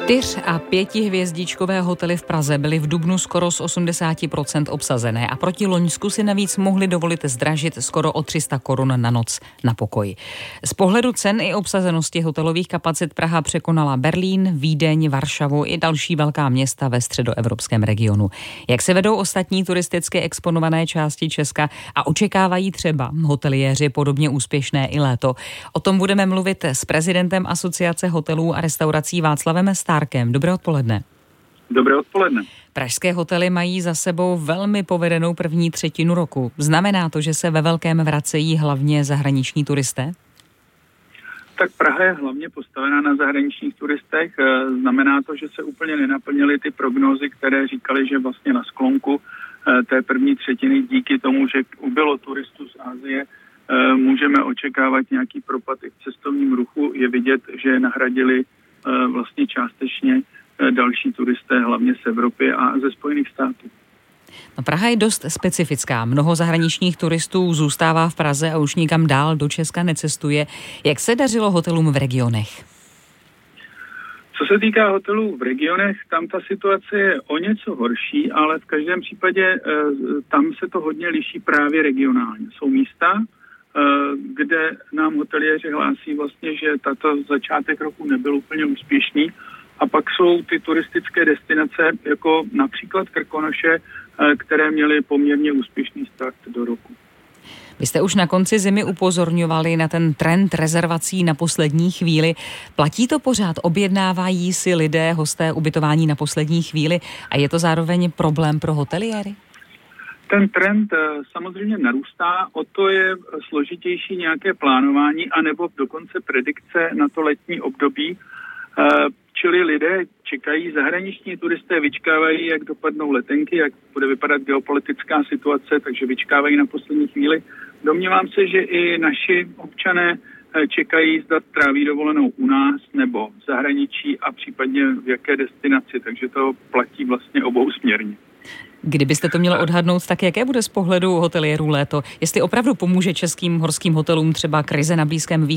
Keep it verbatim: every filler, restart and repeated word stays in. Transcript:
Čtyř- a pětihvězdičkové hotely v Praze byly v dubnu skoro z osmdesát procent obsazené a proti loňsku si navíc mohli dovolit zdražit skoro o tři sta korun na noc na pokoj. Z pohledu cen i obsazenosti hotelových kapacit Praha překonala Berlín, Vídeň, Varšavu i další velká města ve středoevropském regionu. Jak se vedou ostatní turisticky exponované části Česka a očekávají třeba hoteliéři podobně úspěšné i léto? O tom budeme mluvit s prezidentem Asociace hotelů a restaurací Václavem Stárkem. Dobré odpoledne. Dobré odpoledne. Pražské hotely mají za sebou velmi povedenou první třetinu roku. Znamená to, že se ve velkém vracejí hlavně zahraniční turisté? Tak Praha je hlavně postavená na zahraničních turistech. Znamená to, že se úplně nenaplnily ty prognózy, které říkaly, že vlastně na sklonku té první třetiny díky tomu, že ubylo turistů z Asie, můžeme očekávat nějaký propad i v cestovním ruchu. Je vidět, že nahradili vlastně částečně další turisté, hlavně z Evropy a ze Spojených států. No, Praha je dost specifická. Mnoho zahraničních turistů zůstává v Praze a už nikam dál do Česka necestuje. Jak se dařilo hotelům v regionech? Co se týká hotelů v regionech, tam ta situace je o něco horší, ale v každém případě tam se to hodně liší právě regionálně. Jsou místa, kde nám hoteliéři hlásí vlastně, že tato začátek roku nebyl úplně úspěšný. A pak jsou ty turistické destinace, jako například Krkonoše, které měly poměrně úspěšný start do roku. Vy jste už na konci zimy upozorňovali na ten trend rezervací na poslední chvíli. Platí to pořád? Objednávají si lidé, hosté ubytování na poslední chvíli a je to zároveň problém pro hoteliéry? Ten trend samozřejmě narůstá, o to je složitější nějaké plánování anebo dokonce predikce na to letní období. Čili lidé čekají, zahraniční turisté vyčkávají, jak dopadnou letenky, jak bude vypadat geopolitická situace, takže vyčkávají na poslední chvíli. Domnívám se, že i naši občané čekají, zda tráví dovolenou u nás nebo v zahraničí a případně v jaké destinaci, takže to platí vlastně obousměrně. Kdybyste to mělo odhadnout, tak jaké bude z pohledu hoteliérů léto? Jestli opravdu pomůže českým horským hotelům třeba krize na Blízkém východě?